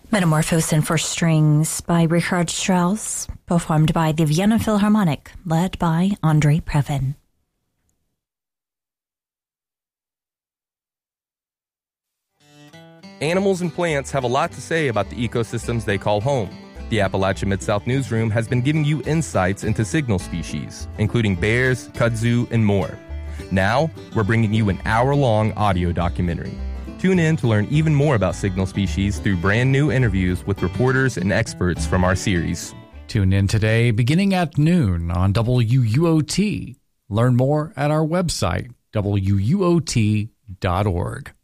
Metamorphosen for Strings by Richard Strauss, performed by the Vienna Philharmonic, led by Andrei Previn. Animals and plants have a lot to say about the ecosystems they call home. The Appalachia Mid-South Newsroom has been giving you insights into signal species, including bears, kudzu, and more. Now, we're bringing you an hour-long audio documentary. Tune in to learn even more about signal species through brand new interviews with reporters and experts from our series. Tune in today beginning at noon on WUOT. Learn more at our website, WUOT.org.